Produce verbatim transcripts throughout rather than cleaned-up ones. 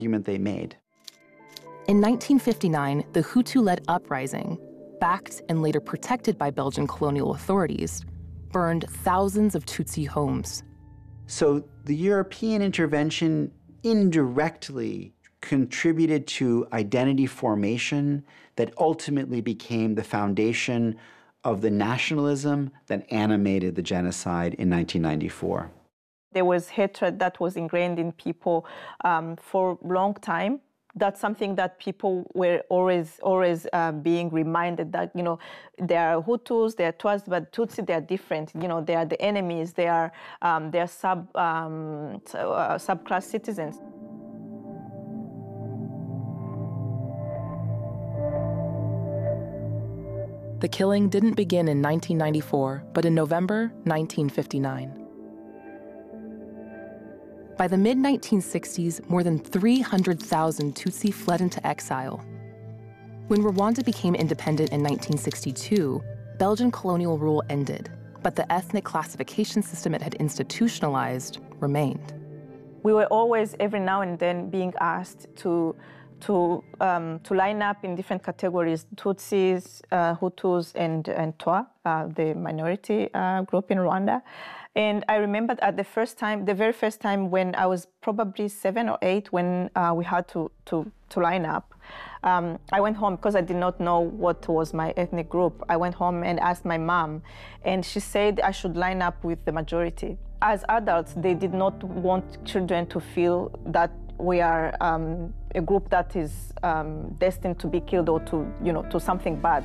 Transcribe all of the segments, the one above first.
argument they made. In nineteen fifty-nine, the Hutu-led uprising, backed and later protected by Belgian colonial authorities, burned thousands of Tutsi homes. So the European intervention indirectly contributed to identity formation that ultimately became the foundation of the nationalism that animated the genocide in nineteen ninety-four. There was hatred that was ingrained in people um, for a long time. That's something that people were always, always uh, being reminded that, you know, there are Hutus, there are Tutsis, but Tutsi, they are different. You know, they are the enemies. They are, um, they are sub, um, uh, subclass citizens. The killing didn't begin in nineteen ninety-four, but in November nineteen fifty-nine. By the mid nineteen sixties, more than three hundred thousand Tutsi fled into exile. When Rwanda became independent in nineteen sixty-two, Belgian colonial rule ended, but the ethnic classification system it had institutionalized remained. We were always, every now and then, being asked to to um, to line up in different categories: Tutsis, uh, Hutus, and and Twa, uh, the minority uh, group in Rwanda. And I remember at the first time, the very first time when I was probably seven or eight, when uh, we had to to to line up. Um, I went home because I did not know what was my ethnic group. I went home and asked my mom, and she said I should line up with the majority. As adults, they did not want children to feel that we are um, a group that is um, destined to be killed or to, you know, to something bad.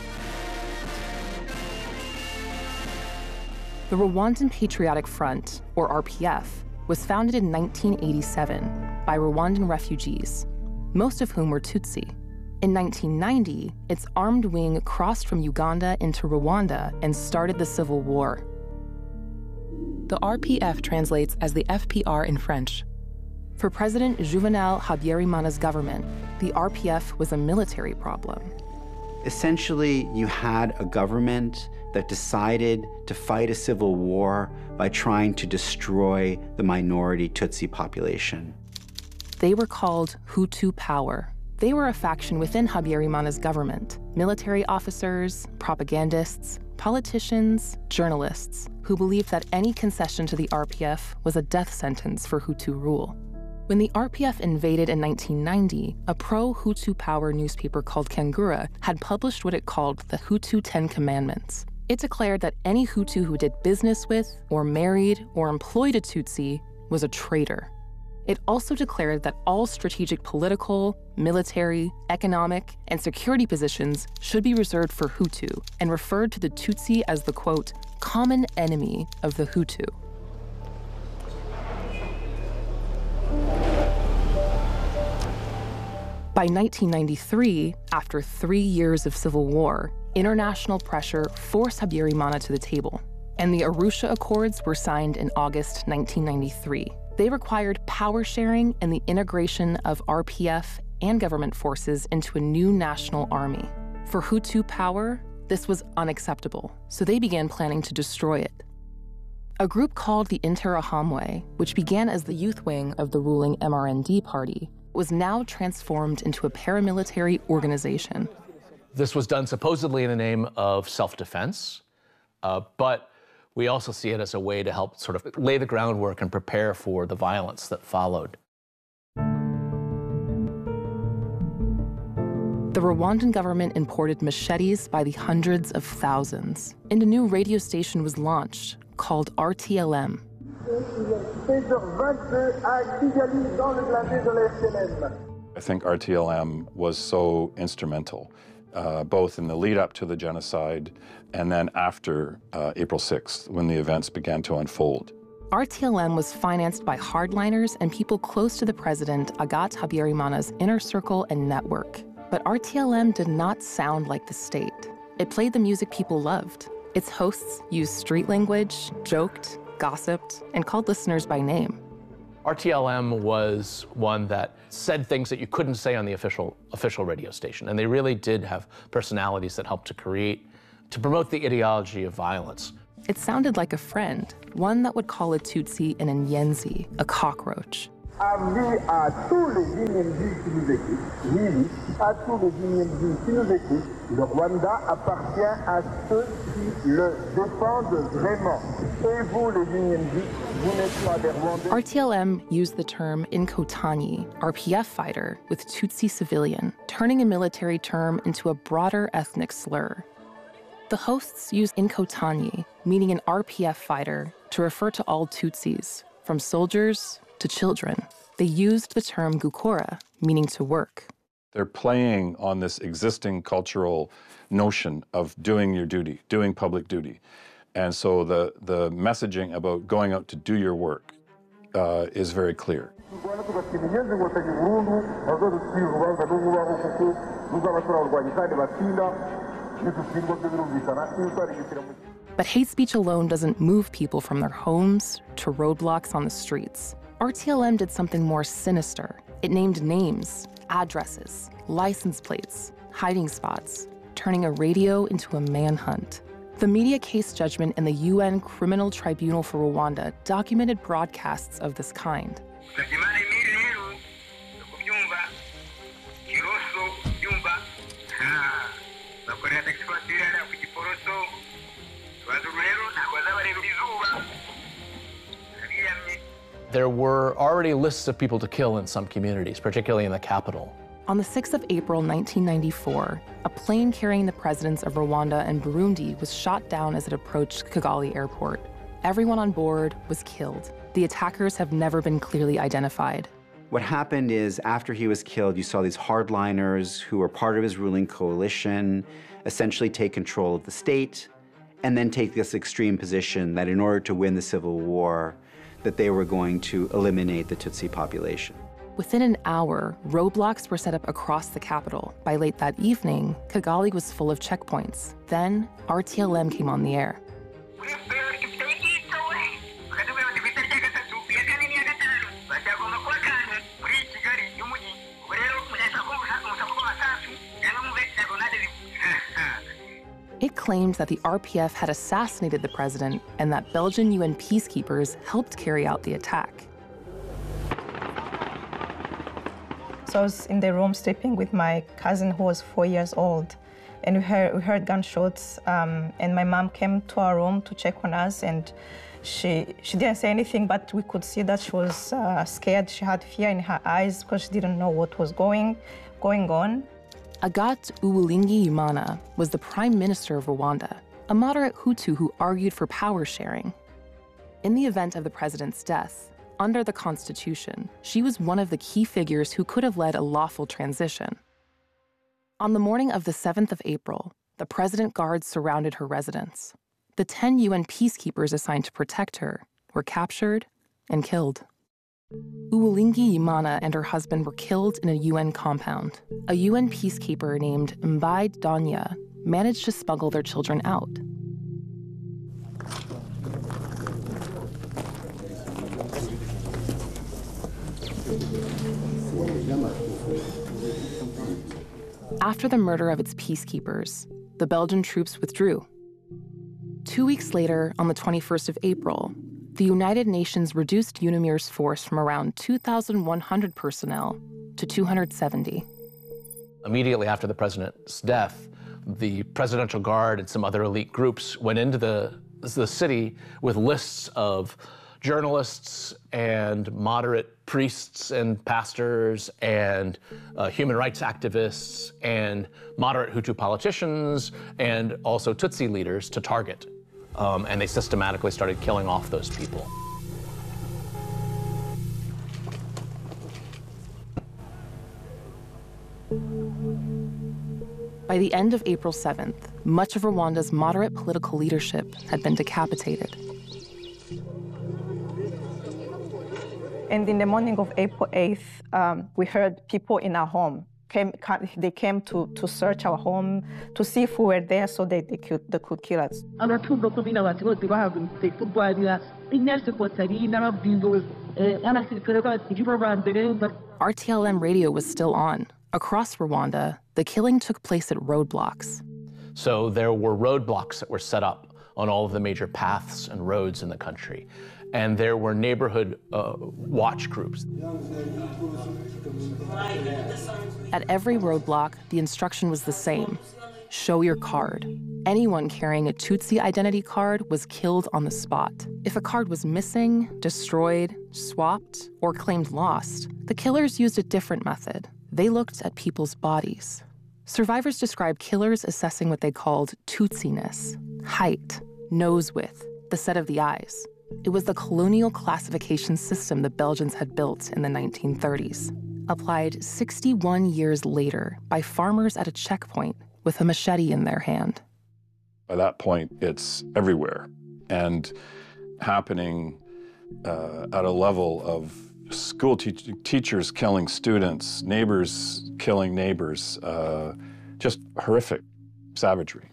The Rwandan Patriotic Front, or R P F, was founded in nineteen eighty-seven by Rwandan refugees, most of whom were Tutsi. In nineteen ninety, its armed wing crossed from Uganda into Rwanda and started the civil war. The R P F translates as the F P R in French. For President Juvenal Habyarimana's government, the R P F was a military problem. Essentially, you had a government that decided to fight a civil war by trying to destroy the minority Tutsi population. They were called Hutu Power. They were a faction within Habyarimana's government: military officers, propagandists, politicians, journalists, who believed that any concession to the R P F was a death sentence for Hutu rule. When the R P F invaded in nineteen ninety, a pro-Hutu Power newspaper called Kangura had published what it called the Hutu Ten Commandments. It declared that any Hutu who did business with, or married, or employed a Tutsi was a traitor. It also declared that all strategic political, military, economic, and security positions should be reserved for Hutu, and referred to the Tutsi as the, quote, common enemy of the Hutu. By nineteen ninety-three, after three years of civil war, international pressure forced Habyarimana to the table, and the Arusha Accords were signed in August nineteen ninety-three. They required power sharing and the integration of R P F and government forces into a new national army. For Hutu Power, this was unacceptable, so they began planning to destroy it. A group called the Interahamwe, which began as the youth wing of the ruling M R N D party, was now transformed into a paramilitary organization. This was done supposedly in the name of self-defense, uh, but we also see it as a way to help sort of lay the groundwork and prepare for the violence that followed. The Rwandan government imported machetes by the hundreds of thousands, and a new radio station was launched called R T L M. I think R T L M was so instrumental, uh, both in the lead up to the genocide and then after uh, April sixth, when the events began to unfold. R T L M was financed by hardliners and people close to the president, Agathe Habyarimana's inner circle and network. But R T L M did not sound like the state. It played the music people loved. Its hosts used street language, joked, gossiped, and called listeners by name. R T L M was one that said things that you couldn't say on the official, official radio station, and they really did have personalities that helped to create, to promote the ideology of violence. It sounded like a friend, one that would call a Tutsi an Inyenzi, a cockroach. Avis à tous les Guinéens qui nous écoutent, oui, à tous les Guinéens qui nous écoutent, le Rwanda appartient à ceux qui le défendent vraiment. Et vous, les Guinéens, vous n'êtes pas des Rwandais. R T L M used the term Inkotanyi, R P F fighter, with Tutsi civilian, turning a military term into a broader ethnic slur. The hosts used Inkotanyi, meaning an R P F fighter, to refer to all Tutsis, from soldiers to children. They used the term Gukora, meaning to work. They're playing on this existing cultural notion of doing your duty, doing public duty. And so the, the messaging about going out to do your work uh, is very clear. But hate speech alone doesn't move people from their homes to roadblocks on the streets. R T L M did something more sinister. It named names, addresses, license plates, hiding spots, turning a radio into a manhunt. The media case judgment in the U N Criminal Tribunal for Rwanda documented broadcasts of this kind. There were already lists of people to kill in some communities, particularly in the capital. On the sixth of April nineteen ninety-four, a plane carrying the presidents of Rwanda and Burundi was shot down as it approached Kigali Airport. Everyone on board was killed. The attackers have never been clearly identified. What happened is, after he was killed, you saw these hardliners who were part of his ruling coalition essentially take control of the state and then take this extreme position that in order to win the civil war, that they were going to eliminate the Tutsi population. Within an hour, roadblocks were set up across the capital. By late that evening, Kigali was full of checkpoints. Then, R T L M came on the air. It claimed that the R P F had assassinated the president and that Belgian U N peacekeepers helped carry out the attack. So I was in the room sleeping with my cousin who was four years old, and we heard, we heard gunshots, um, and my mom came to our room to check on us, and she, she didn't say anything, but we could see that she was uh, scared. She had fear in her eyes because she didn't know what was going, going on. Agathe Uwilingiyimana was the prime minister of Rwanda, a moderate Hutu who argued for power sharing. In the event of the president's death, under the Constitution, she was one of the key figures who could have led a lawful transition. On the morning of the seventh of April, the President Guards surrounded her residence. The ten U N peacekeepers assigned to protect her were captured and killed. Uwilingiyimana and her husband were killed in a U N compound. A U N peacekeeper named Mbaye Donya managed to smuggle their children out. After the murder of its peacekeepers, the Belgian troops withdrew. Two weeks later, on the twenty-first of April, the United Nations reduced UNAMIR's force from around two thousand one hundred personnel to two hundred seventy. Immediately after the president's death, the Presidential Guard and some other elite groups went into the, the city with lists of journalists and moderate priests and pastors and uh, human rights activists and moderate Hutu politicians and also Tutsi leaders to target. Um, and they systematically started killing off those people. By the end of April seventh, much of Rwanda's moderate political leadership had been decapitated. And in the morning of April eighth, um, we heard people in our home. Came, they came to, to search our home to see if we were there so they, they, could, they could kill us. R T L M radio was still on. Across Rwanda, the killing took place at roadblocks. So there were roadblocks that were set up on all of the major paths and roads in the country. and there were neighborhood uh, watch groups. At every roadblock, the instruction was the same: show your card. Anyone carrying a Tutsi identity card was killed on the spot. If a card was missing, destroyed, swapped, or claimed lost, the killers used a different method. They looked at people's bodies. Survivors describe killers assessing what they called Tutsiness: height, nose width, the set of the eyes. It was the colonial classification system the Belgians had built in the nineteen thirties, applied sixty-one years later by farmers at a checkpoint with a machete in their hand. By that point, it's everywhere and happening uh, at a level of school te teachers killing students, neighbors killing neighbors, uh, just horrific savagery.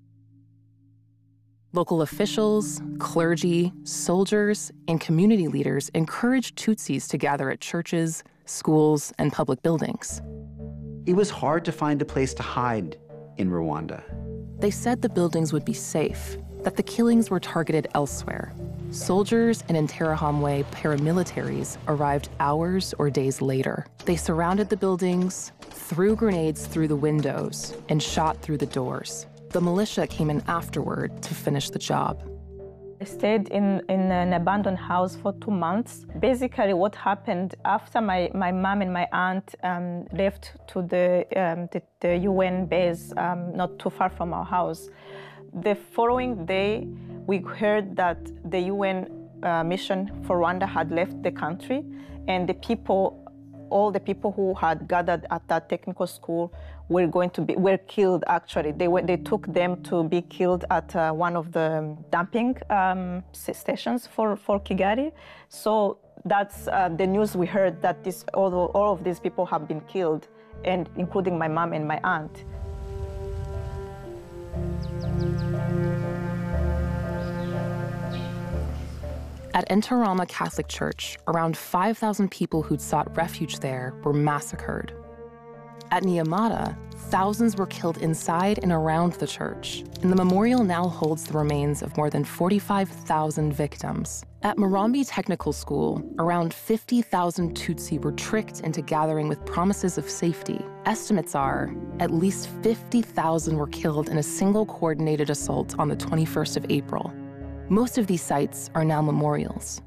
Local officials, clergy, soldiers, and community leaders encouraged Tutsis to gather at churches, schools, and public buildings. It was hard to find a place to hide in Rwanda. They said the buildings would be safe, that the killings were targeted elsewhere. Soldiers and Interahamwe paramilitaries arrived hours or days later. They surrounded the buildings, threw grenades through the windows, and shot through the doors. The militia came in afterward to finish the job. I stayed in, in an abandoned house for two months. Basically, what happened after my, my mom and my aunt um, left to the, um, the, the U N base um, not too far from our house, the following day, we heard that the U N uh, mission for Rwanda had left the country, and the people, all the people who had gathered at that technical school were going to be, were killed actually. They, were, they took them to be killed at uh, one of the dumping um, stations for, for Kigali. So that's uh, the news we heard, that this, all, all of these people have been killed, and including my mom and my aunt. At Ntarama Catholic Church, around five thousand people who'd sought refuge there were massacred. At Nyamata, thousands were killed inside and around the church, and the memorial now holds the remains of more than forty-five thousand victims. At Murambi Technical School, around fifty thousand Tutsi were tricked into gathering with promises of safety. Estimates are at least fifty thousand were killed in a single coordinated assault on the twenty-first of April. Most of these sites are now memorials.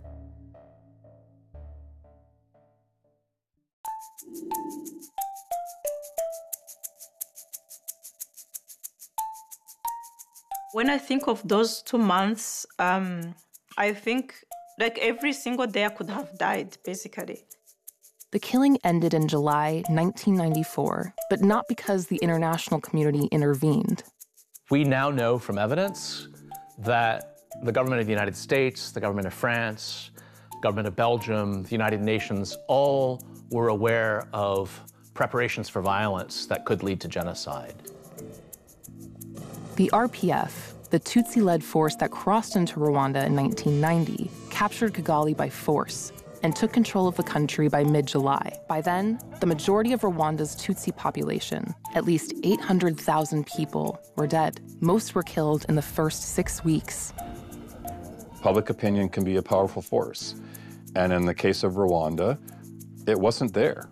When I think of those two months, um, I think like every single day I could have died, basically. The killing ended in July nineteen ninety-four, but not because the international community intervened. We now know from evidence that the government of the United States, the government of France, government of Belgium, the United Nations, all were aware of preparations for violence that could lead to genocide. The R P F, the Tutsi-led force that crossed into Rwanda in nineteen ninety, captured Kigali by force and took control of the country by mid-July. By then, the majority of Rwanda's Tutsi population, at least eight hundred thousand people, were dead. Most were killed in the first six weeks. Public opinion can be a powerful force. And in the case of Rwanda, it wasn't there.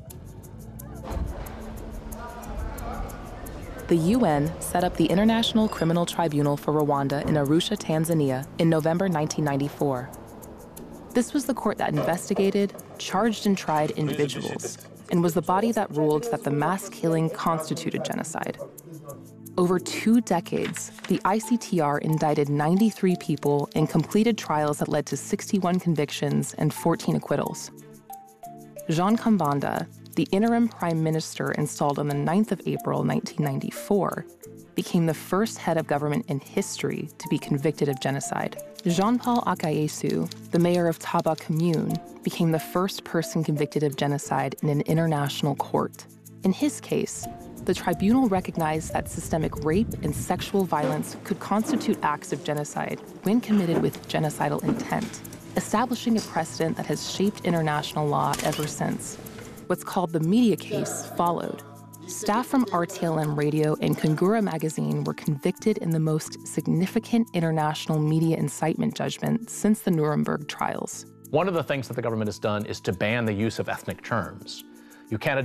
The U N set up the International Criminal Tribunal for Rwanda in Arusha, Tanzania, in November nineteen ninety-four. This was the court that investigated, charged, and tried individuals, and was the body that ruled that the mass killing constituted genocide. Over two decades, the I C T R indicted ninety-three people and completed trials that led to sixty-one convictions and fourteen acquittals. Jean Kambanda, the interim prime minister installed on the ninth of April nineteen ninety-four, became the first head of government in history to be convicted of genocide. Jean-Paul Akayesu, the mayor of Taba Commune, became the first person convicted of genocide in an international court. In his case, the tribunal recognized that systemic rape and sexual violence could constitute acts of genocide when committed with genocidal intent, establishing a precedent that has shaped international law ever since. What's called the media case followed. Staff from R T L M Radio and Kungura magazine were convicted in the most significant international media incitement judgment since the Nuremberg trials. One of the things that the government has done is to ban the use of ethnic terms. You can't